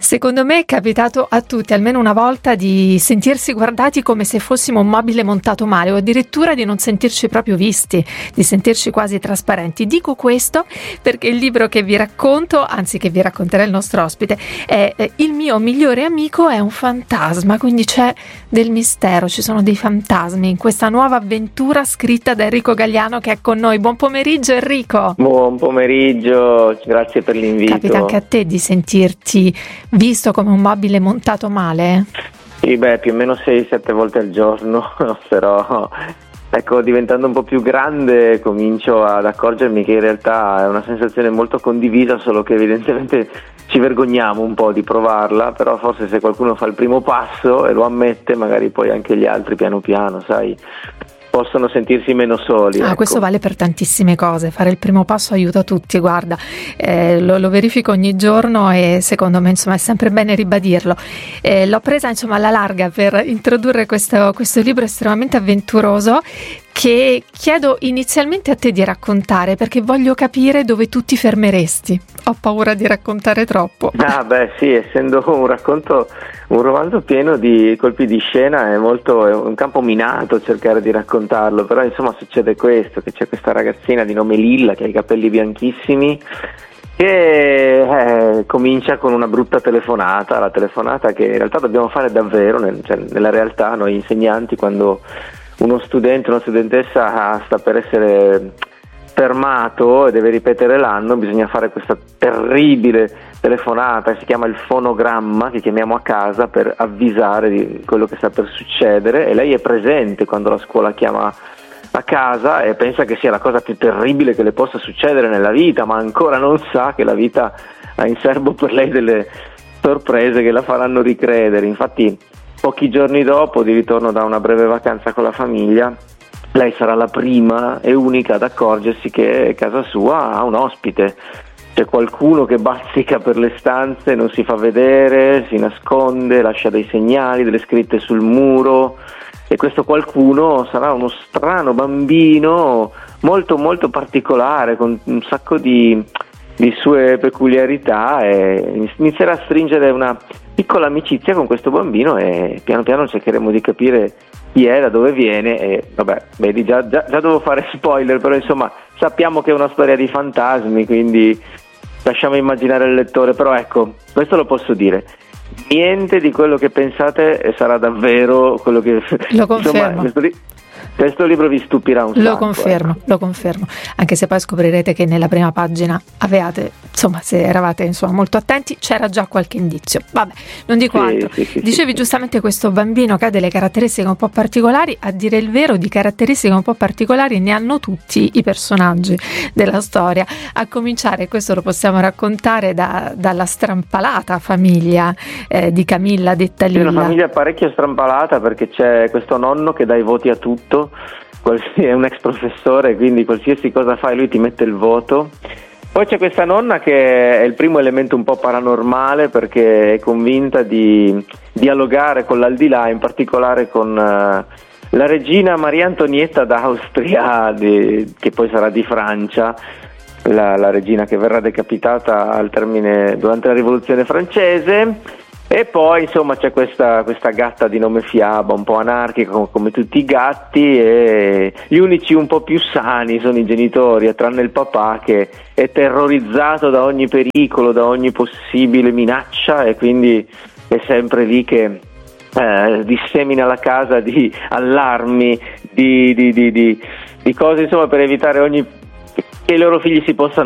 Secondo me è capitato a tutti almeno una volta di sentirsi guardati come se fossimo un mobile montato male, o addirittura di non sentirci proprio visti, di sentirci quasi trasparenti. Dico questo perché il libro che vi racconto, anzi che vi racconterà il nostro ospite, è Il mio migliore amico è un fantasma, quindi c'è del mistero, ci sono dei fantasmi in questa nuova avventura scritta da Enrico Galliano, che è con noi. Buon pomeriggio Enrico. Buon pomeriggio, grazie per l'invito. Capita anche a te di sentirti visto come un mobile montato male? Sì, più o meno 6-7 volte al giorno, però ecco, diventando un po' più grande comincio ad accorgermi che in realtà è una sensazione molto condivisa, solo che evidentemente ci vergogniamo un po' di provarla, però forse se qualcuno fa il primo passo e lo ammette, magari poi anche gli altri piano piano, sai, possono sentirsi meno soli. Ecco. Questo vale per tantissime cose, fare il primo passo aiuta tutti, guarda, lo verifico ogni giorno e secondo me insomma è sempre bene ribadirlo. L'ho presa insomma alla larga per introdurre questo libro estremamente avventuroso, che chiedo inizialmente a te di raccontare, perché voglio capire dove tu ti fermeresti. Ho paura di raccontare troppo. Sì, essendo un romanzo pieno di colpi di scena, è un campo minato cercare di raccontarlo, però insomma succede questo, che c'è questa ragazzina di nome Lilla che ha i capelli bianchissimi, che comincia con una brutta telefonata, la telefonata che in realtà dobbiamo fare davvero, nella realtà noi insegnanti, quando uno studente, una studentessa sta per essere fermato e deve ripetere l'anno, bisogna fare questa terribile telefonata, si chiama il fonogramma, che chiamiamo a casa per avvisare di quello che sta per succedere, e lei è presente quando la scuola chiama a casa e pensa che sia la cosa più terribile che le possa succedere nella vita, ma ancora non sa che la vita ha in serbo per lei delle sorprese che la faranno ricredere. Infatti pochi giorni dopo, di ritorno da una breve vacanza con la famiglia, lei sarà la prima e unica ad accorgersi che casa sua ha un ospite. C'è qualcuno che bazzica per le stanze, non si fa vedere, si nasconde, lascia dei segnali, delle scritte sul muro, e questo qualcuno sarà uno strano bambino molto molto particolare, con un sacco di sue peculiarità, e inizierà a stringere una piccola amicizia con questo bambino, e piano piano cercheremo di capire chi è, da dove viene, e vedi, già devo fare spoiler, però insomma sappiamo che è una storia di fantasmi, quindi lasciamo immaginare il lettore. Però ecco, questo lo posso dire: niente di quello che pensate sarà davvero quello che... Lo confermo. Insomma, questo libro vi stupirà un sacco. Lo confermo, anche se poi scoprirete che nella prima pagina se eravate molto attenti, c'era già qualche indizio. Vabbè, non dico altro. Dicevi giustamente questo bambino che ha delle caratteristiche un po' particolari. A dire il vero, di caratteristiche un po' particolari ne hanno tutti i personaggi della storia, a cominciare, questo lo possiamo raccontare, dalla strampalata famiglia di Camilla, detta Lilla. È una famiglia parecchio strampalata, perché c'è questo nonno che dà i voti a tutto, è un ex professore, quindi qualsiasi cosa fai lui ti mette il voto. Poi c'è questa nonna che è il primo elemento un po' paranormale, perché è convinta di dialogare con l'aldilà, in particolare con la regina Maria Antonietta d'Austria, che poi sarà di Francia, la regina che verrà decapitata durante la rivoluzione francese. E poi insomma c'è questa gatta di nome Fiaba, un po' anarchica come tutti i gatti, e gli unici un po' più sani sono i genitori, tranne il papà che è terrorizzato da ogni pericolo, da ogni possibile minaccia, e quindi è sempre lì che dissemina la casa di allarmi, di cose, insomma, per evitare che i loro figli si possano